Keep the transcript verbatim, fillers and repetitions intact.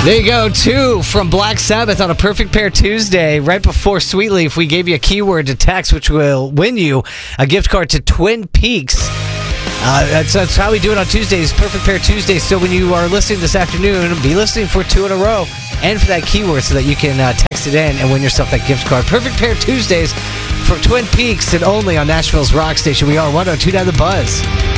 There you go, two from Black Sabbath on a Perfect Pair Tuesday. Right before Sweet Leaf, we gave you a keyword to text, which will win you a gift card to Twin Peaks. Uh, that's, that's how we do it on Tuesdays, Perfect Pair Tuesdays. So when you are listening this afternoon, be listening for two in a row and for that keyword so that you can uh, text it in and win yourself that gift card. Perfect Pair Tuesdays for Twin Peaks and only on Nashville's Rock Station. We are one oh two point nine The Buzz.